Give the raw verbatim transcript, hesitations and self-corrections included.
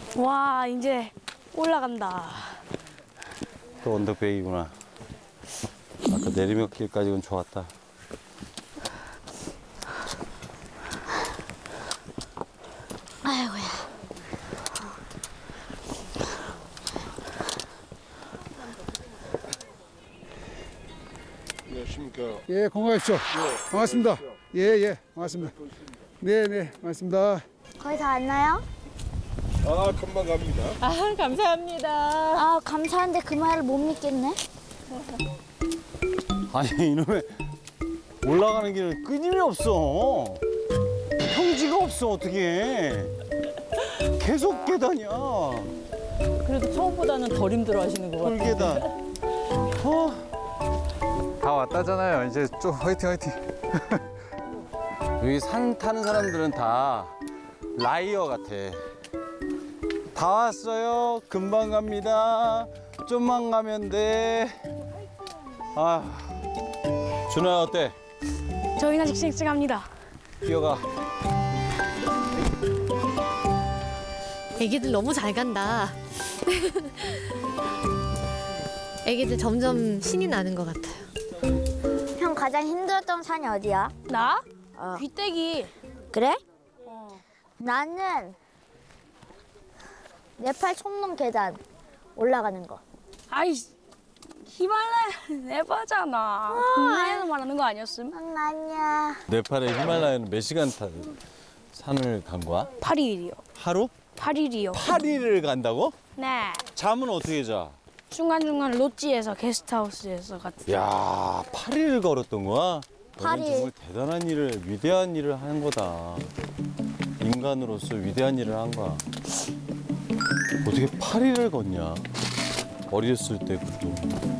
와, 이제 올라간다. 또 언덕배기구나. 아까 내리막 길까지는 좋았다. 아이고야. 안녕하십니까. 예, 건강하십시오. 반갑습니다. 예, 예, 반갑습니다. 네, 네, 반갑습니다. 거의 다 왔나요? 아, 금방 갑니다. 아, 감사합니다. 아, 감사한데 그 말을 못 믿겠네. 아니 이놈의 올라가는 길은 끊임이 없어. 평지가 없어 어떻게? 계속 계단이야. 그래도 처음보다는 덜 힘들어 하시는 것 같아요. 돌계단. 어. 다 왔다잖아요. 이제 좀 화이팅 화이팅. 여기 산 타는 사람들은 다 라이어 같아. 다 왔어요. 금방 갑니다. 좀만 가면 돼. 아, 준호야 어때? 저희는 아직 쌩쌩합니다. 뛰어가. 애기들 너무 잘 간다. 애기들 점점 신이 나는 것 같아요. 형 가장 힘들었던 산이 어디야? 나? 어. 귀때기. 그래? 어. 나는 네팔 촌놈 계단 올라가는 거. 아이, 히말라야 해봐잖아. 국내에서 말하는 거 아니었음? 응, 아니야. 네팔의 히말라야는 몇 시간 타 산을 간 거야? 팔 일이요. 하루? 팔 일이요. 팔 일을 간다고? 네. 잠은 어떻게 자? 중간중간 롯지에서 게스트하우스에서 같은. 야, 팔 일을 걸었던 거야? 팔 너는 일. 정말 대단한 일을, 위대한 일을 하는 거다. 인간으로서 위대한 일을 한 거야. 어떻게 팔 일을 걷냐? 어렸을 때 그것도.